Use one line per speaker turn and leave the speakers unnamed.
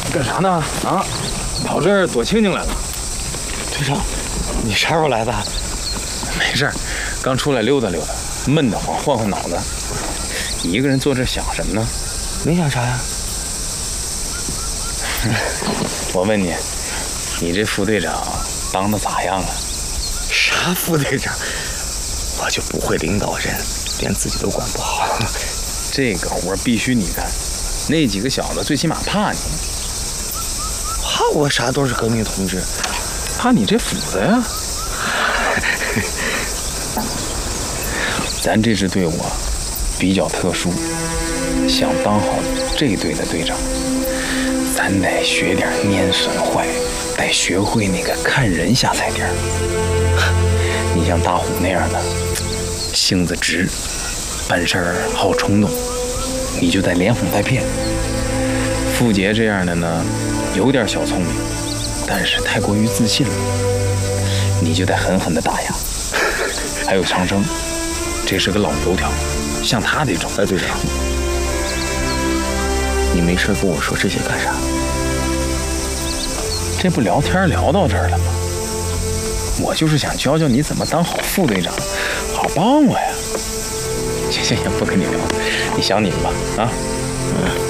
干啥呢？啊，跑这儿躲清静来了。
队长，你啥时候来的？
没事儿，刚出来溜达溜达，闷得慌，换换脑子。一个人坐这想什么呢？
没想啥呀。
我问你，你这副队长当的咋样啊？
啥副队长？我就不会领导人，连自己都管不好。
这个活必须你干，那几个小子最起码怕你。
怕我啥都是革命同志，
怕你这斧子呀。咱这支队伍啊，比较特殊，想当好这队的队长，咱得学点蔫损坏，得学会那个看人下菜碟儿。你像大虎那样的，性子直，办事儿好冲动，你就得连哄带骗。傅杰这样的呢，有点小聪明，但是太过于自信了，你就得狠狠地打压。还有长征，这是个老油条，像他这种。
哎，队长，你没事跟我说这些干啥？
这不聊天聊到这儿了吗？我就是想教教你怎么当好副队长，好帮我呀。行，不跟你聊，你想你的吧，啊。